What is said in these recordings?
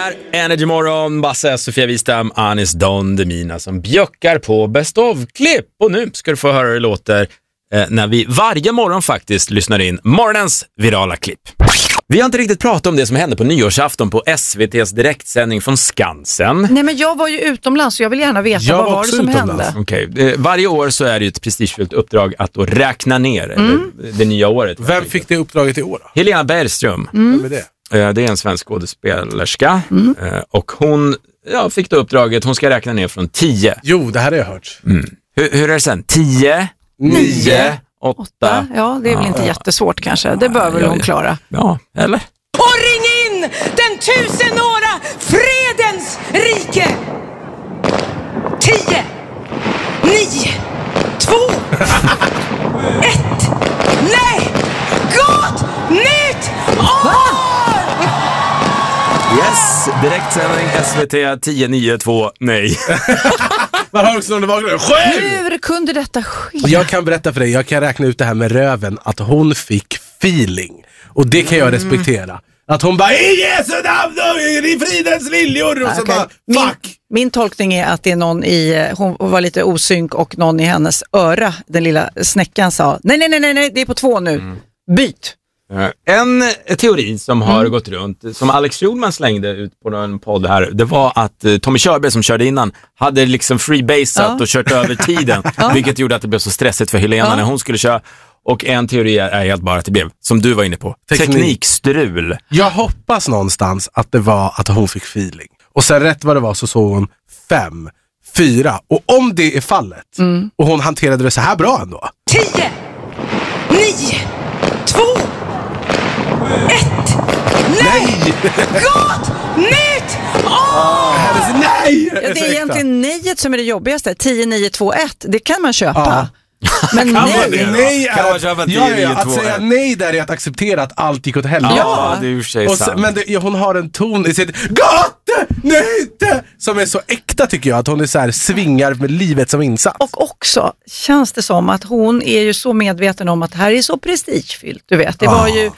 här, Energy Morgon, Basse, Sofia Wistam, Anis Don Demina som bjöckar på Best of-klipp. Och nu ska du få höra hur det låter när vi varje morgon faktiskt lyssnar in morgonens virala klipp. Vi har inte riktigt pratat om det som hände på nyårsafton på SVT:s direktsändning från Skansen. Nej, men jag var ju utomlands så jag vill gärna veta vad var det som hände. Okej. Varje år så är det ju ett prestigefullt uppdrag att då räkna ner det nya året. Vem fick det uppdraget i år då? Helena Bergström. Vem är det? Det är en svensk skådespelerska och hon fick då uppdraget, hon ska räkna ner från 10. Jo, det här har jag hört. Hur är det sen? 10, 9, 8. Ja, det är väl inte jättesvårt kanske. Det bör väl hon klara. Ja, eller? Och ring in den 1000-åra fredens rike! 10, 9, 2, 1, nej! Gott nytt år! Yes, direktsändning SVT 10, 9, 2, nej. Man har också någon vaknar. 7! Hur kunde detta ske? Jag kan berätta för dig, jag kan räkna ut det här med röven, att hon fick feeling. Och det kan jag respektera. Att hon bara, i Jesu namn, i fridens liljor. Och så bara, fuck! Min tolkning är att det är någon hon var lite osynk och någon i hennes öra, den lilla snäckan sa, nej, det är på 2 nu. Byt! En teori som har gått runt, som Alex Schulman slängde ut på en podd här, det var att Tommy Körberg som körde innan hade liksom freebasat och kört över tiden, vilket gjorde att det blev så stressigt för Helena när hon skulle köra. Och en teori är helt bara att det blev, som du var inne på, teknikstrul. Jag hoppas någonstans att det var att hon fick feeling. Och sen rätt vad det var så såg hon 5, 4. Och om det är fallet, och hon hanterade det så här bra ändå. 10, 9, 2, 1, nej! Gott nytt år! Nej! Ja, det är egentligen nejet som är det jobbigaste. 10, 9, 2, 1. Det kan man köpa. Men nej. Kan man köpa 10, 9, 2, att säga nej där är att acceptera att allt gick åt helvete. Ja, det är ju sig sant. Men hon har en ton i sitt gott nytt som är så äkta tycker jag. Att hon är så här, svingar med livet som insats. Och också känns det som att hon är ju så medveten om att det här är så prestigefyllt. Du vet, det var ju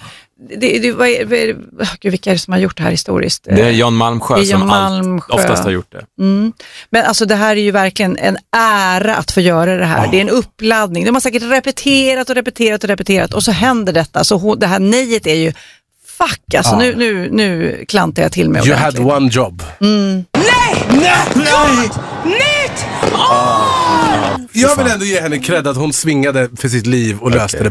Gud, vilka är det som har gjort det här historiskt? Det är Jan Malmsjö som oftast har gjort det. Men alltså det här är ju verkligen en ära att få göra det här. Det är en uppladdning. De har säkert repeterat och så händer detta. Så det här nejet är ju fuck. Alltså nu klantar jag till mig. You had one job. Nej! Nytt år! Jag vill ändå ge henne cred att hon svingade för sitt liv och löste det.